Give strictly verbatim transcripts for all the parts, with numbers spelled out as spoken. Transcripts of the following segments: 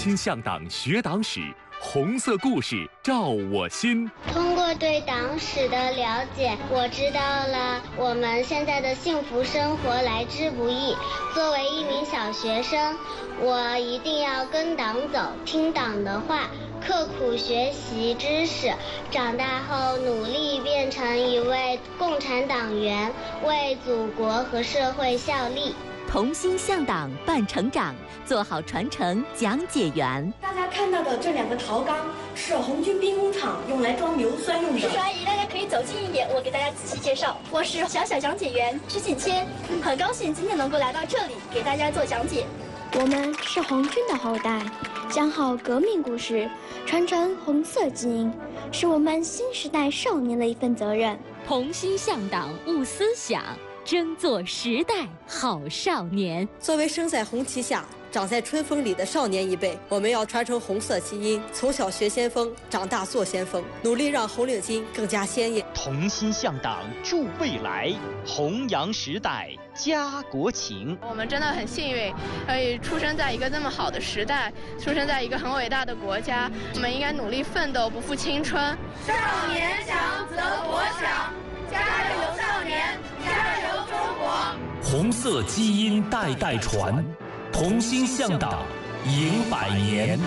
心向党学党史，红色故事照我心。 通过对党史的了解，我知道了我们现在的幸福生活来之不易。作为一名小学生，我一定要跟党走，听党的话，刻苦学习知识，长大后努力变成一位共产党员，为祖国和社会效力。 同心向党伴成长，做好传承讲解员。 大家看到的这两个陶缸是红军兵工厂用来装硫酸用的。 叔叔阿姨，大家可以走近一点，我给大家仔细介绍。我是小小讲解员施锦谦，很高兴今天能够来到这里给大家做讲解。 我们是红军的后代，讲好革命故事，传承红色基因，是我们新时代少年的一份责任。 同心向党悟思想，争做时代好少年。 作为生在红旗下，长在春风里的少年一辈，我们要传承红色基因，从小学先锋，长大做先锋，努力让红领巾更加鲜艳。 同心向党助未来，弘扬时代家国情。 我们真的很幸运，可以出生在一个这么好的时代，出生在一个很伟大的国家。我们应该努力奋斗，不负青春。 少年强则国强，加油少年，加油中国！ 红色基因代代传，同心向党迎百年。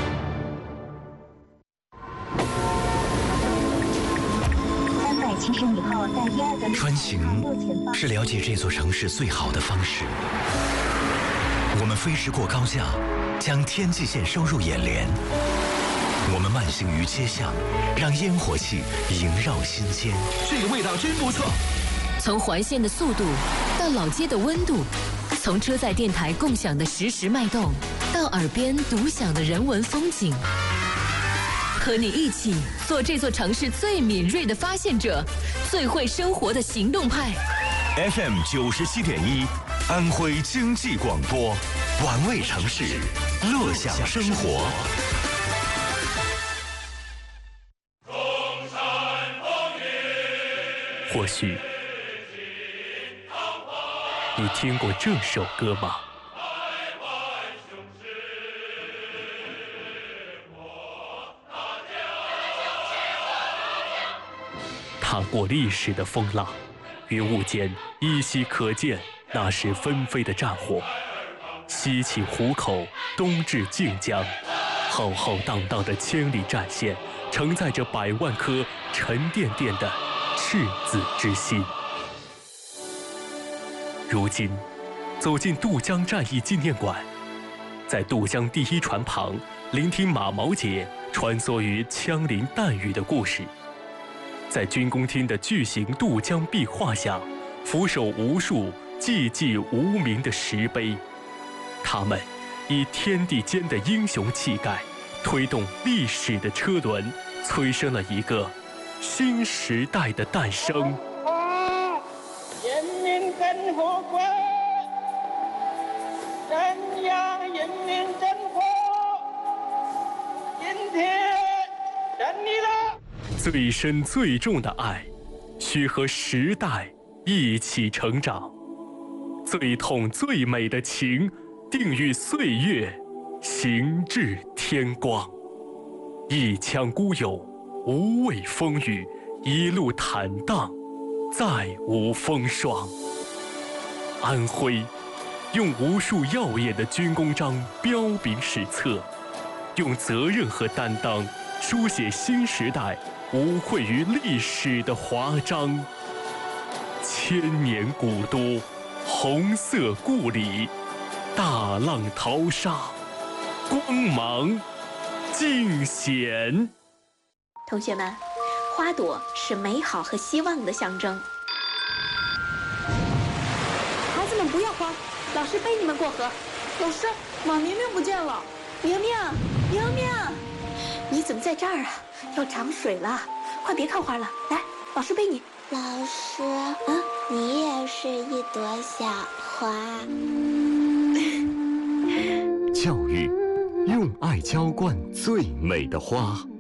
穿行是了解这座城市最好的方式。我们飞驰过高架，将天际线收入眼帘。我们慢行于街巷，让烟火气萦绕心间。 这个味道真不错。 从环线的速度到老街的温度，从车载电台共享的实时脉动，到耳边独享的人文风景。和你一起做这座城市最敏锐的发现者，最会生活的行动派。 F M 九十七点一，安徽经济广播，玩味城市，乐享生活。 或许你听过这首歌吗？踏过历史的风浪，云雾间依稀可见那时纷飞的战火。西起湖口，东至靖江，浩浩荡荡的千里战线，承载着百万颗沉甸甸的赤子之心。如今，走进渡江战役纪念馆，在渡江第一船旁，聆听马毛姐穿梭于枪林弹雨的故事。在军工厅的巨型渡江壁画下，俯首无数寂寂无名的石碑，他们以天地间的英雄气概，推动历史的车轮，催生了一个新时代的诞生。 人民真活过，赞扬人民真活，今天等你了。 最深最重的爱，需和时代一起成长；最痛最美的情，定与岁月行至天光。一腔孤勇，无畏风雨，一路坦荡，再无风霜。安徽用无数耀眼的军功章彪炳史册，用责任和担当书写新时代无愧于历史的华章。千年古都，红色故里，大浪淘沙，光芒尽显。 同学们，花朵是美好和希望的象征。 孩子们不要慌，老师背你们过河。老师，马明明不见了。 明明，明明，你怎么在这儿啊？要涨水了，快别看花了，来，老师背你。 老师，嗯，你也是一朵小花。 教育用爱浇灌最美的花。